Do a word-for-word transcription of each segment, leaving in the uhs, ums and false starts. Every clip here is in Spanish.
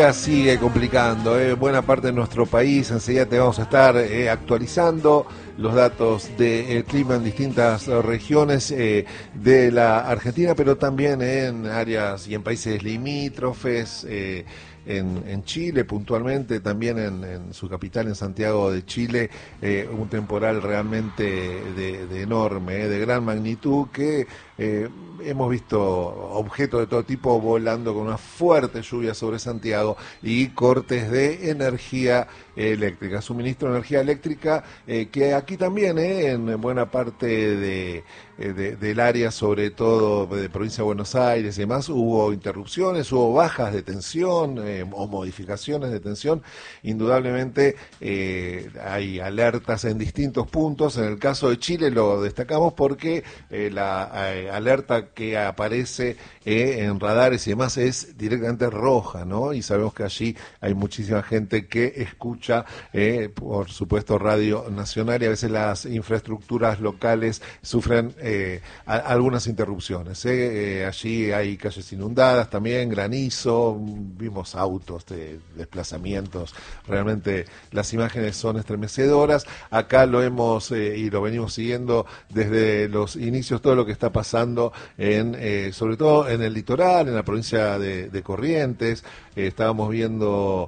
Sigue complicando, eh. buena parte de nuestro país. Enseguida te vamos a estar eh, actualizando los datos del clima en distintas regiones eh, de la Argentina, pero también en áreas y en países limítrofes, eh, en, en Chile puntualmente, también en, en su capital, en Santiago de Chile, eh, un temporal realmente de, de enorme, eh, de gran magnitud, que eh, hemos visto objetos de todo tipo volando con una fuerte lluvia sobre Santiago y cortes de energía eléctrica, suministro de energía eléctrica, eh, que aquí también, eh, en buena parte de, de, del área, sobre todo de provincia de Buenos Aires y demás, hubo interrupciones, hubo bajas de tensión eh, o modificaciones de tensión. Indudablemente eh, hay alertas en distintos puntos. En el caso de Chile lo destacamos porque eh, la eh, alerta que aparece eh, en radares y demás es directamente roja, ¿no? Y sabemos que allí hay muchísima gente que escucha, eh, por supuesto, Radio Nacional, y a veces las infraestructuras locales sufren eh, a, algunas interrupciones. Eh. Eh, allí hay calles inundadas también, granizo, vimos autos de desplazamientos, realmente las imágenes son estremecedoras. Acá lo hemos eh, y lo venimos siguiendo desde los inicios, todo lo que está pasando en, eh, sobre todo en el litoral, en la provincia de, de Corrientes. Eh, estábamos viendo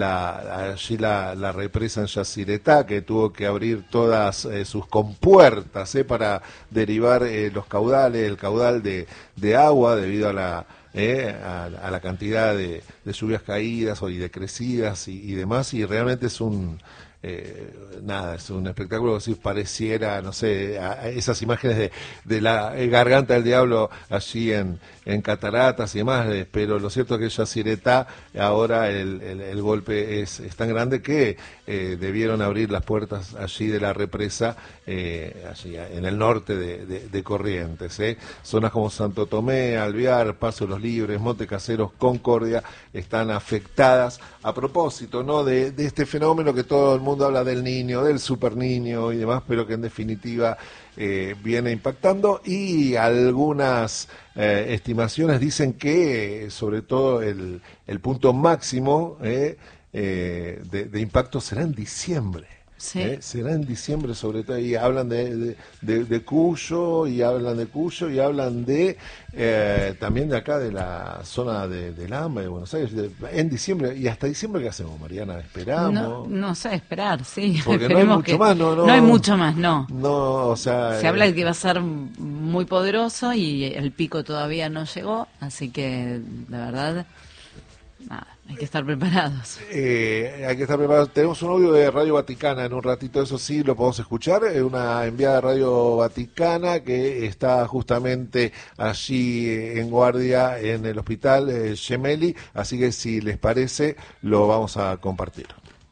la, allí la, la represa en Yacyretá, que tuvo que abrir todas eh, sus compuertas eh, para derivar eh, los caudales, el caudal de, de agua debido a la Eh, a, a la cantidad de, de lluvias caídas o y decrecidas y, y demás, y realmente es un eh, nada, es un espectáculo que si pareciera, no sé, a, a esas imágenes de, de la eh, garganta del diablo allí en, en Cataratas y demás, eh, pero lo cierto es que Yacyretá ahora el, el, el golpe es, es tan grande que eh, debieron abrir las puertas allí de la represa, eh, allí en el norte de, de, de Corrientes, eh. Zonas como Santo Tomé, Alvear, Paso de los Libres, Monte Caseros, Concordia están afectadas a propósito, ¿no?, de, de este fenómeno que todo el mundo habla del niño, del super niño y demás, pero que en definitiva eh, viene impactando, y algunas eh, estimaciones dicen que eh, sobre todo el, el punto máximo eh, eh, de, de impacto será en diciembre. Sí. Eh, será en diciembre sobre todo, y hablan de, de, de, de Cuyo, y hablan de Cuyo, y hablan de eh, también de acá, de la zona de, del AMBA, de Buenos Aires, de, en diciembre. ¿Y hasta diciembre qué hacemos, Mariana? ¿Esperamos? No, no sé, esperar, sí. Porque no hay mucho que, más, ¿no? No, no hay mucho más, no. No, o sea... Se eh, habla de que va a ser muy poderoso y el pico todavía no llegó, así que, la verdad... nada, hay que estar preparados. Eh, hay que estar preparados. Tenemos un audio de Radio Vaticana en un ratito, eso sí, lo podemos escuchar. Una enviada de Radio Vaticana que está justamente allí en guardia en el hospital eh, Gemelli, así que si les parece, lo vamos a compartir.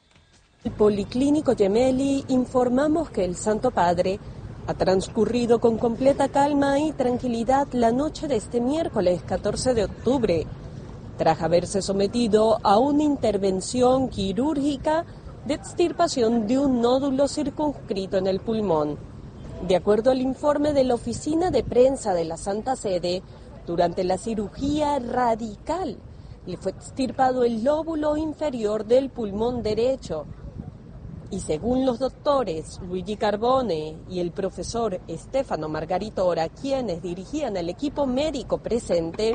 El Policlínico Gemelli informamos que el Santo Padre ha transcurrido con completa calma y tranquilidad la noche de este miércoles catorce de octubre. Tras haberse sometido a una intervención quirúrgica de extirpación de un nódulo circunscrito en el pulmón. De acuerdo al informe de la Oficina de Prensa de la Santa Sede, durante la cirugía radical le fue extirpado el lóbulo inferior del pulmón derecho. Y según los doctores Luigi Carbone y el profesor Stefano Margaritora, quienes dirigían el equipo médico presente,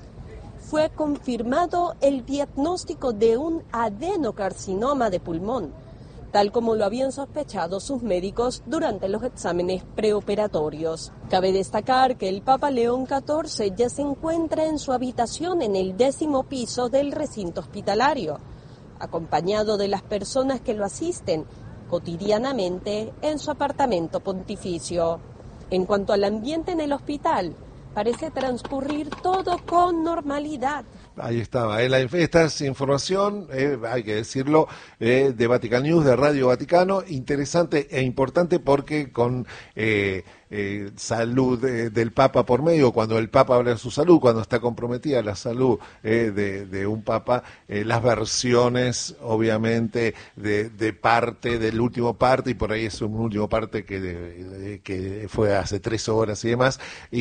fue confirmado el diagnóstico de un adenocarcinoma de pulmón, tal como lo habían sospechado sus médicos durante los exámenes preoperatorios. Cabe destacar que el Papa León catorce ya se encuentra en su habitación en el décimo piso del recinto hospitalario, acompañado de las personas que lo asisten cotidianamente en su apartamento pontificio. En cuanto al ambiente en el hospital, parece transcurrir todo con normalidad. Ahí estaba, eh, la, esta es información, eh, hay que decirlo, eh, de Vatican News, de Radio Vaticano, interesante e importante porque con eh, eh, salud eh, del Papa por medio, cuando el Papa habla de su salud, cuando está comprometida la salud eh, de, de un Papa, eh, las versiones obviamente de, de parte, del último parte, y por ahí es un último parte que, de, de, que fue hace tres horas y demás,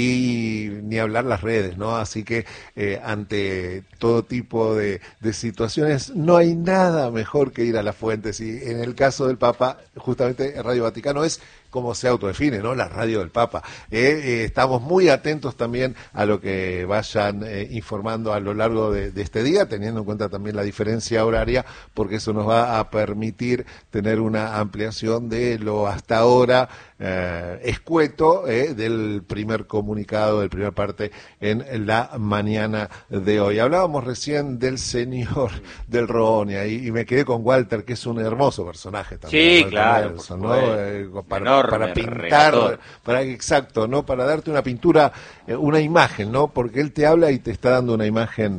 y ni hablar las redes, ¿no? Así que eh, ante todo tipo de, de situaciones no hay nada mejor que ir a las fuentes, y en el caso del Papa, justamente Radio Vaticano es como se autodefine, ¿no? La radio del Papa. Eh, eh, estamos muy atentos también a lo que vayan eh, informando a lo largo de, de este día, teniendo en cuenta también la diferencia horaria, porque eso nos va a permitir tener una ampliación de lo hasta ahora eh, escueto eh, del primer comunicado, del primer parte en la mañana de hoy. Hablábamos recién del señor del Ronia y, y me quedé con Walter, que es un hermoso personaje también. Sí, ¿no? claro. Nelson, ¿no? Eh, para, para pintar, relator. para exacto, ¿no? Para darte una pintura, eh, una imagen, ¿no? Porque él te habla y te está dando una imagen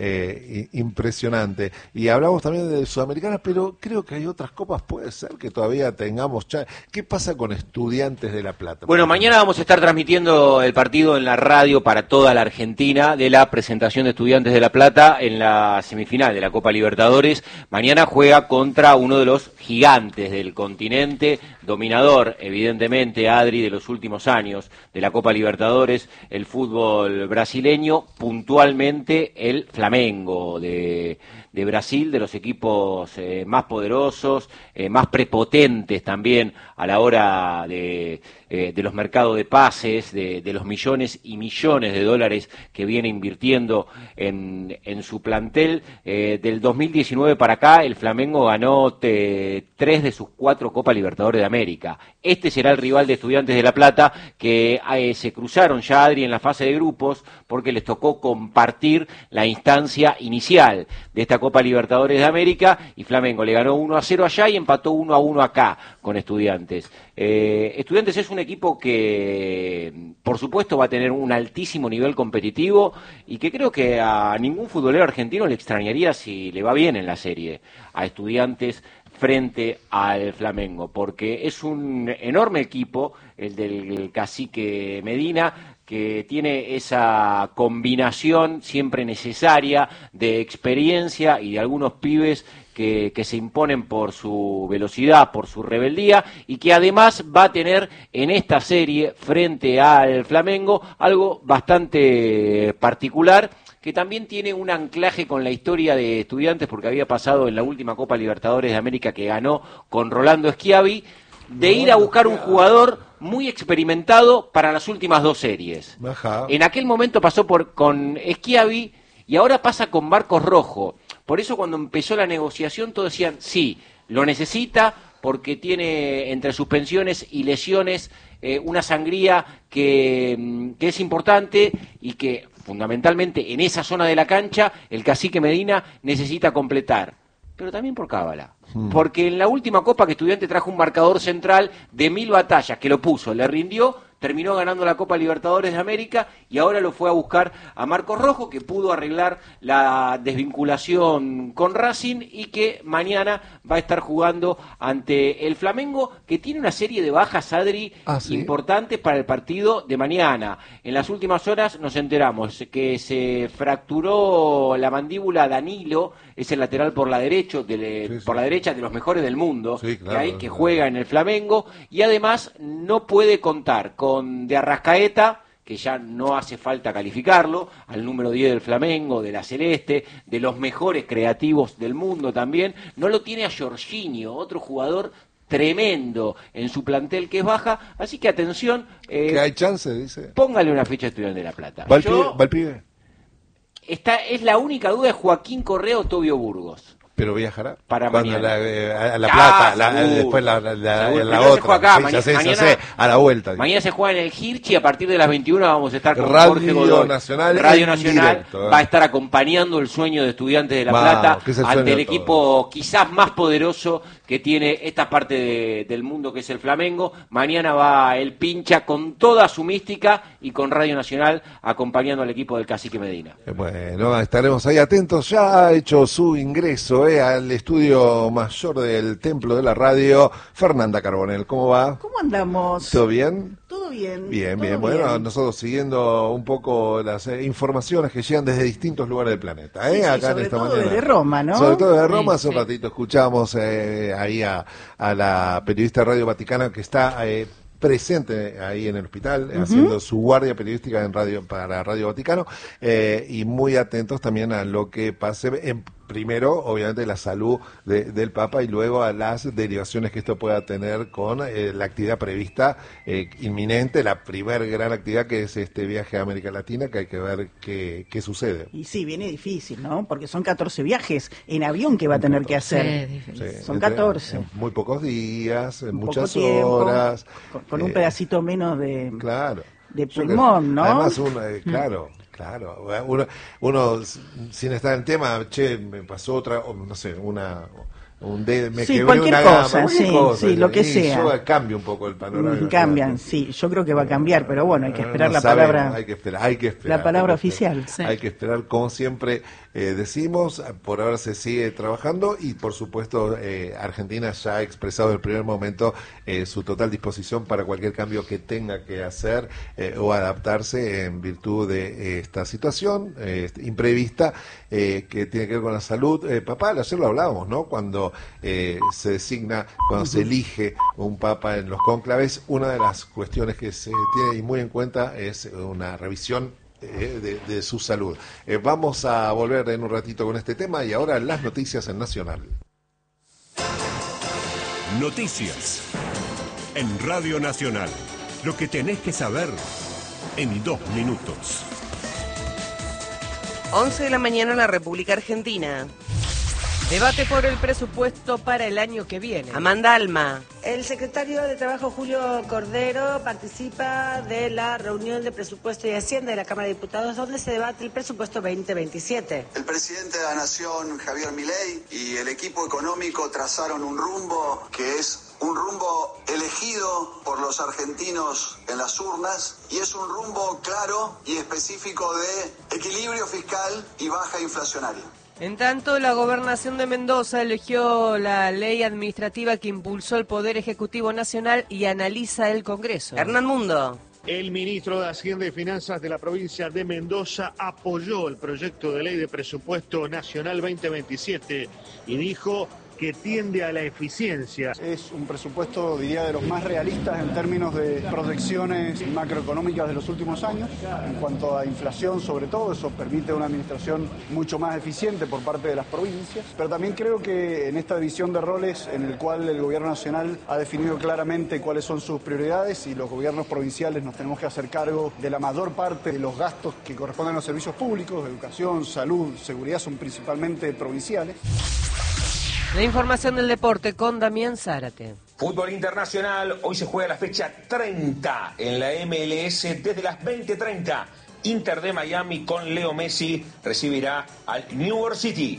eh, impresionante. Y hablamos también de Sudamericana, pero creo que hay otras copas, puede ser que todavía tengamos. Cha- ¿Qué pasa con Estudiantes de La Plata? Bueno, mañana vamos a estar transmitiendo el partido en la radio para toda la Argentina de la presentación de Estudiantes de La Plata en la semifinal de la Copa Libertadores. Mañana juega contra uno de los gigantes del continente, dominador, evidentemente, Adri, de los últimos años de la Copa Libertadores, el fútbol brasileño, puntualmente el Flamengo de, de Brasil, de los equipos eh, más poderosos, eh, más prepotentes también a la hora de, eh, de los mercados de pases, de, de los millones y millones de dólares que viene invirtiendo en, en su plantel. Eh, del dos mil diecinueve para acá, el Flamengo ganó te, tres de sus cuatro Copas Libertadores de América. Este será el rival de Estudiantes de La Plata, que eh, se cruzaron ya, Adri, en la fase de grupos, porque les tocó compartir la instancia inicial de esta Copa Libertadores de América, y Flamengo le ganó uno a cero allá y empató uno a uno acá con Estudiantes. Eh, Estudiantes es un equipo que, por supuesto, va a tener un altísimo nivel competitivo y que creo que a ningún futbolero argentino le extrañaría si le va bien en la serie a Estudiantes frente al Flamengo, porque es un enorme equipo, el del cacique Medina, que tiene esa combinación siempre necesaria de experiencia y de algunos pibes que, que se imponen por su velocidad, por su rebeldía, y que además va a tener en esta serie frente al Flamengo algo bastante particular, que también tiene un anclaje con la historia de Estudiantes, porque había pasado en la última Copa Libertadores de América que ganó con Rolando Schiavi, de ir a buscar un jugador muy experimentado para las últimas dos series. Ajá. En aquel momento pasó por con Schiavi y ahora pasa con Marcos Rojo. Por eso cuando empezó la negociación todos decían, sí, lo necesita porque tiene entre suspensiones y lesiones eh, una sangría que, que es importante y que fundamentalmente en esa zona de la cancha el cacique Medina necesita completar. Pero también por cábala. Porque en la última Copa que Estudiante trajo un marcador central de mil batallas, que lo puso, le rindió, terminó ganando la Copa Libertadores de América y ahora lo fue a buscar a Marcos Rojo, que pudo arreglar la desvinculación con Racing y que mañana va a estar jugando ante el Flamengo, que tiene una serie de bajas, Adri, ah, ¿sí? importantes para el partido de mañana. En las últimas horas nos enteramos que se fracturó la mandíbula Danilo, es el lateral por la derecha, de, sí, sí. por la derecha de los mejores del mundo, sí, claro, que hay, que claro. juega en el Flamengo, y además no puede contar con de Arrascaeta, que ya no hace falta calificarlo, al número diez del Flamengo, de la Celeste, de los mejores creativos del mundo también. No lo tiene a Jorginho, otro jugador tremendo en su plantel que es baja, así que atención. Eh, que hay chance, dice. Póngale una ficha a Estudiante de La Plata. ¿Va el Yo, pibe? ¿Va el pibe? Esta es la única duda de Joaquín Correa o Tobio Burgos. Pero viajará para cuando mañana. La, eh, a la ah, Plata, la, seguro, después la, la, la, la otra. otra. Acá. Sí, Mañana, ya sé, mañana, ya sé, a la vuelta. Mañana se juega en el Hirchi, a partir de las veintiuna vamos a estar con Radio Jorge Godoy. Nacional Radio Nacional directo, ¿eh? Va a estar acompañando el sueño de Estudiantes de La Wow, Plata que es el ante sueño el de equipo todos. quizás más poderoso que tiene esta parte de, del mundo, que es el Flamengo. Mañana va el Pincha con toda su mística y con Radio Nacional acompañando al equipo del Cacique Medina. Bueno, estaremos ahí atentos. Ya ha hecho su ingreso eh, al estudio mayor del Templo de la Radio, Fernanda Carbonell. ¿Cómo va? ¿Cómo andamos? ¿Todo bien? Todo bien. Bien, todo bien. Bueno, bien. nosotros siguiendo un poco las eh, informaciones que llegan desde distintos lugares del planeta. ¿eh? Sí, sí, Acá sobre en esta todo mañana. desde Roma, ¿no? Sobre todo desde Sí, Roma. Hace un sí. ratito escuchamos eh, ahí a, a la periodista de Radio Vaticana que está eh, presente ahí en el hospital, uh-huh. haciendo su guardia periodística en radio para Radio Vaticano, eh, y muy atentos también a lo que pase en primero, obviamente, la salud de, del Papa y luego a las derivaciones que esto pueda tener con eh, la actividad prevista eh, inminente, la primer gran actividad que es este viaje a América Latina, que hay que ver qué, qué sucede. Y sí, viene difícil, ¿no? Porque son catorce viajes en avión que va a tener que hacer. Sí, Sí, son entre, catorce. En muy pocos días, en Un muchas poco tiempo, horas. Con, con eh, un pedacito menos de, claro. de pulmón, ¿no? Además, uno, eh, claro. Claro, uno, uno sin estar en el tema, che, me pasó otra, o no sé, una, un dedo, me sí, quebré cualquier una cosa, gamba, sí, cosa, sí, lo que y sea. Yo cambio un poco el panorama. Cambian, sí, yo creo que va a cambiar, pero bueno, hay que esperar no la sabemos, palabra. Hay que esperar, hay que esperar. La palabra hay que oficial. esperar, Sí. Hay que esperar, como siempre eh, decimos, por ahora se sigue trabajando y por supuesto eh, Argentina ya ha expresado en el primer momento eh, su total disposición para cualquier cambio que tenga que hacer eh, o adaptarse en virtud de eh, esta situación eh, imprevista eh, que tiene que ver con la salud. Eh, papá, ayer lo hablábamos, ¿no? Cuando eh, se designa, cuando uh-huh. se elige un papa en los cónclaves, una de las cuestiones que se tiene muy en cuenta es una revisión eh, de, de su salud. Eh, vamos a volver en un ratito con este tema y ahora las noticias en Nacional. Noticias en Radio Nacional. Lo que tenés que saber en dos minutos. once de la mañana en la República Argentina. Debate por el presupuesto para el año que viene. Amanda Alma. El secretario de Trabajo, Julio Cordero, participa de la reunión de Presupuesto y Hacienda de la Cámara de Diputados, donde se debate el presupuesto veinte veintisiete. El presidente de la Nación, Javier Milei, y el equipo económico trazaron un rumbo que es un rumbo elegido por los argentinos en las urnas y es un rumbo claro y específico de equilibrio fiscal y baja inflacionaria. En tanto, la Gobernación de Mendoza eligió la ley administrativa que impulsó el Poder Ejecutivo Nacional y analiza el Congreso. Hernán Mundo. El ministro de Hacienda y Finanzas de la provincia de Mendoza apoyó el proyecto de ley de presupuesto nacional veinte veintisiete y dijo que tiende a la eficiencia. Es un presupuesto, diría, de los más realistas en términos de proyecciones macroeconómicas de los últimos años. En cuanto a inflación, sobre todo, eso permite una administración mucho más eficiente por parte de las provincias. Pero también creo que en esta división de roles, en el cual el gobierno nacional ha definido claramente cuáles son sus prioridades y los gobiernos provinciales nos tenemos que hacer cargo de la mayor parte de los gastos que corresponden a los servicios públicos, educación, salud, seguridad, son principalmente provinciales. La información del deporte con Damián Zárate. Fútbol internacional, hoy se juega la fecha treinta en la M L S desde las veinte treinta. Inter de Miami con Leo Messi recibirá al New York City.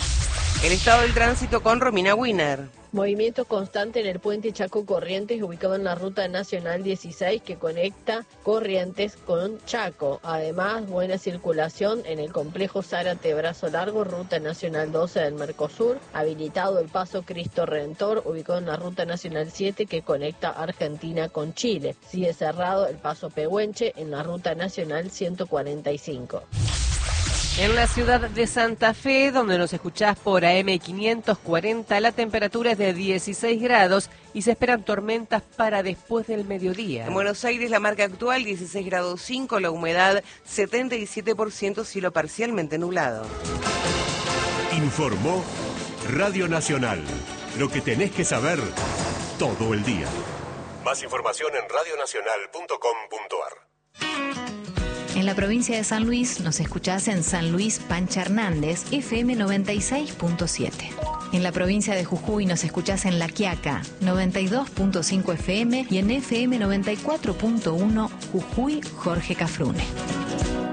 El estado del tránsito con Romina Winner. Movimiento constante en el puente Chaco Corrientes, ubicado en la ruta nacional dieciséis que conecta Corrientes con Chaco. Además, buena circulación en el complejo Zárate Brazo Largo, ruta nacional doce del Mercosur. Habilitado el paso Cristo Redentor, ubicado en la ruta nacional siete que conecta Argentina con Chile. Sigue cerrado el paso Pehuenche en la ruta nacional ciento cuarenta y cinco. En la ciudad de Santa Fe, donde nos escuchás por A M quinientos cuarenta, la temperatura es de dieciséis grados y se esperan tormentas para después del mediodía. En Buenos Aires la marca actual dieciséis grados cinco, la humedad setenta y siete por ciento, cielo parcialmente nublado. Informó Radio Nacional. Lo que tenés que saber todo el día. Más información en radio nacional punto com punto a r. En la provincia de San Luis nos escuchás en San Luis Pancha Hernández, F M noventa y seis punto siete. En la provincia de Jujuy nos escuchás en La Quiaca, noventa y dos punto cinco F M y en F M noventa y cuatro punto uno Jujuy Jorge Cafrune.